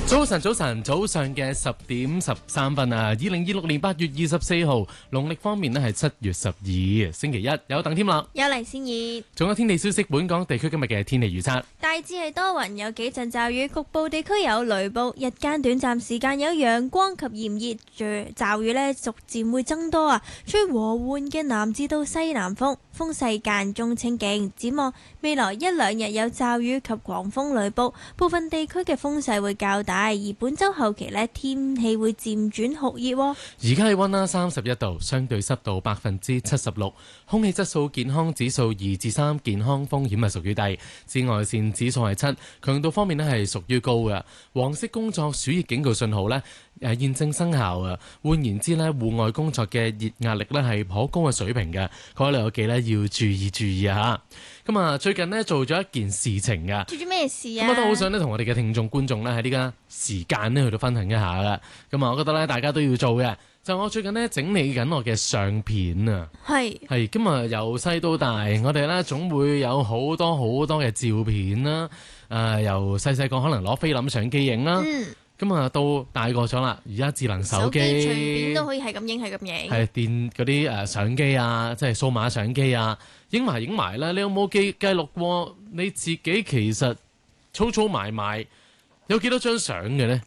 早晨嘅10:13啊！2026年8月24號，農曆方面呢係7月12，星期一，有鄧添樂， 有黎先熱， 仲有天氣消息。本港地區今日嘅天氣預測， 大致係多雲，有幾陣驟雨，局部地區有雷暴，日間短暫時間有陽光及炎熱，驟雨呢逐漸會增多啊！吹和緩嘅南至到西南風，風勢間中清勁。展望未來一兩日有驟雨及狂風雷暴，部分地區嘅風勢會較大。而本週後期呢，天氣會漸轉酷熱喎。 而家氣溫啦31度，相對濕度76%，空氣質素健康指數2至3，健康風險係屬於低，紫外線指數係7，強度方面呢係屬於高嘅。黃色工作暑熱警告信號呢現正生效啊！換言之呢，戶外工作嘅熱壓力呢係頗高嘅水平嘅，各位老友記呢要注意啊！咁啊，最近呢做咗一件事情㗎。 做咗咩事啊？ 咁我都好想呢同我哋嘅聽眾觀眾呢喺呢個時間呢去到分享一下噶。咁啊，我覺得呢大家都要做嘅，就我最近呢整理緊我嘅相片啊。係咁啊，由細到大，我哋呢總會有好多嘅照片啦。由細個可能攞菲林相機影啦。咁啊，到大個咗啦，而家智能手機隨便都可以係咁影， 係電嗰啲相機啊，即係數碼相機啊，影埋啦。你有冇記錄過你自己其實儲埋有幾多張相嘅呢？